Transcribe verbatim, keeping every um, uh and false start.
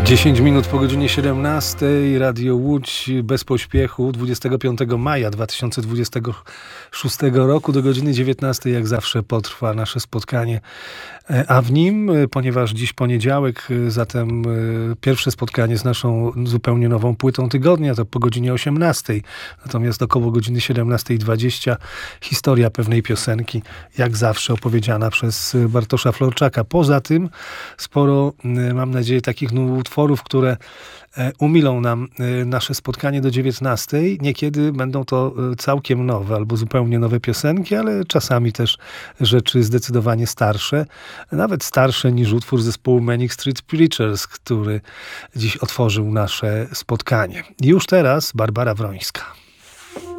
dziesięć minut po godzinie siedemnastej, Radio Łódź bez pośpiechu, dwudziestego piątego maja dwa tysiące dwudziestego szóstego roku do godziny dziewiętnastej jak zawsze potrwa nasze spotkanie, a w nim, ponieważ dziś poniedziałek, zatem pierwsze spotkanie z naszą zupełnie nową płytą tygodnia, to po godzinie osiemnastej, natomiast około godziny siedemnastej dwadzieścia historia pewnej piosenki, jak zawsze opowiedziana przez Bartosza Florczaka. Poza tym sporo, mam nadzieję, takich utworów, które umilą nam nasze spotkanie do dziewiętnastej. Niekiedy będą to całkiem nowe albo zupełnie nowe piosenki, ale czasami też rzeczy zdecydowanie starsze, nawet starsze niż utwór zespołu Manic Street Preachers, który dziś otworzył nasze spotkanie. Już teraz Barbara Wrońska.